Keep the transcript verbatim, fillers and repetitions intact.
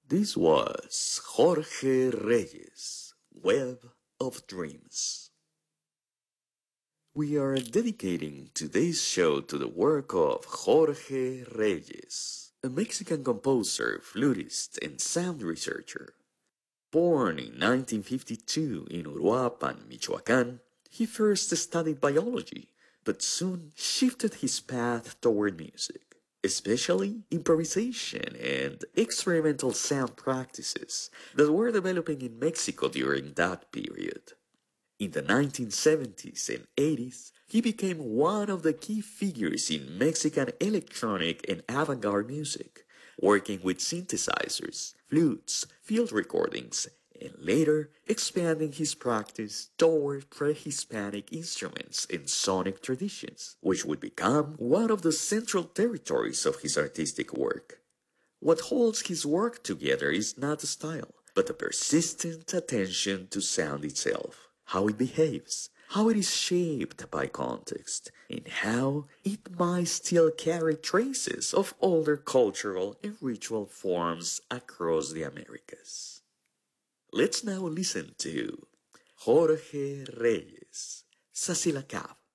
This was Jorge Reyes, Web of Dreams. We are dedicating today's show to the work of Jorge Reyes, a Mexican composer, flutist, and sound researcher. Born in nineteen fifty-two in Uruapan, Michoacán, he first studied biology, but soon shifted his path toward music, especially improvisation and experimental sound practices that were developing in Mexico during that period. In the nineteen seventies and eighties, he became one of the key figures in Mexican electronic and avant-garde music, working with synthesizers, flutes, field recordings, and later expanding his practice toward pre-Hispanic instruments and sonic traditions, which would become one of the central territories of his artistic work. What holds his work together is not the style, but the persistent attention to sound itself, how it behaves, how it is shaped by context, and how it might still carry traces of older cultural and ritual forms across the Americas. Let's now listen to Jorge Reyes, Sasilacab.